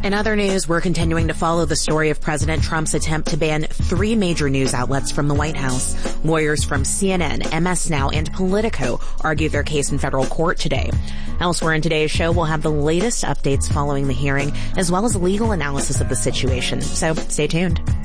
In other news, we're continuing to follow the story of President Trump's attempt to ban 3 major news outlets from the White House. Lawyers from CNN, MS Now, and Politico argue their case in federal court today. Elsewhere in today's show, we'll have the latest updates following the hearing, as well as legal analysis of the situation. So stay tuned.